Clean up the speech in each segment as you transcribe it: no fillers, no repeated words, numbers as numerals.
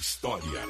História.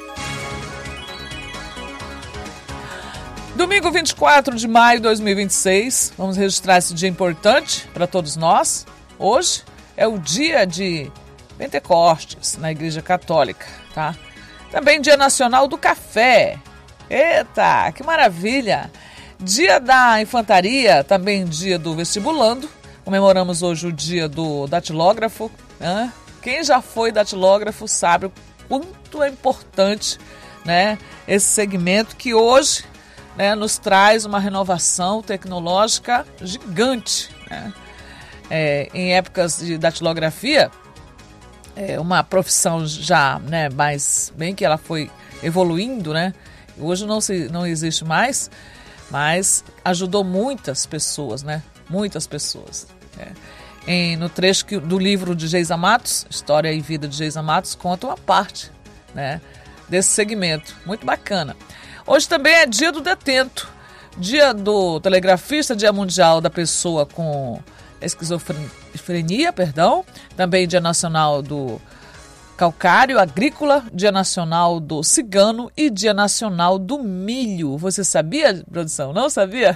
Domingo 24 de maio de 2026, vamos registrar esse dia importante para todos nós. Hoje é o dia de Pentecostes na Igreja Católica, tá? Também Dia Nacional do Café. Eita, que maravilha! Dia da Infantaria, também dia do vestibulando. Comemoramos hoje o dia do datilógrafo. Quem já foi datilógrafo sabe o quanto é importante, né, esse segmento que hoje, né, nos traz uma renovação tecnológica gigante, né? Em épocas de datilografia, uma profissão já, né, mais bem que ela foi evoluindo, né? Hoje não existe mais, mas ajudou muitas pessoas, né? Muitas pessoas. No trecho do livro de Geisa Matos, História e Vida de Geisa Matos, conta uma parte, né, desse segmento. Muito bacana. Hoje também é dia do detento, dia do telegrafista, dia mundial da pessoa com esquizofrenia, também dia nacional do calcário agrícola, dia nacional do cigano e dia nacional do milho. Você sabia, produção? Não sabia?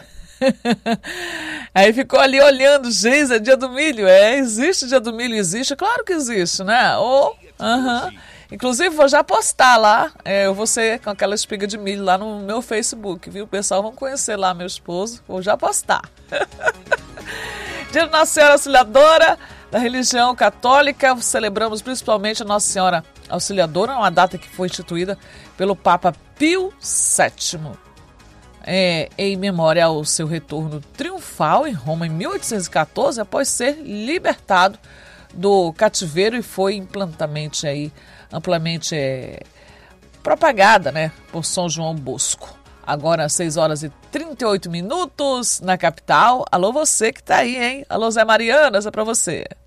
Aí ficou ali olhando, Geisa, dia do milho. Existe dia do milho? Existe? Claro que existe, né? Inclusive vou já postar lá, você com aquela espiga de milho lá no meu Facebook, viu? O pessoal vão conhecer lá meu esposo, vou já postar. Dia de Nossa Senhora Auxiliadora da religião católica, celebramos principalmente a Nossa Senhora Auxiliadora, uma data que foi instituída pelo Papa Pio VII. Em memória ao seu retorno triunfal em Roma em 1814, após ser libertado do cativeiro, e foi amplamente propagada, né, por São João Bosco. Agora 6h38 na capital. Alô, você que tá aí, hein? Alô, Zé Mariana, essa é pra você.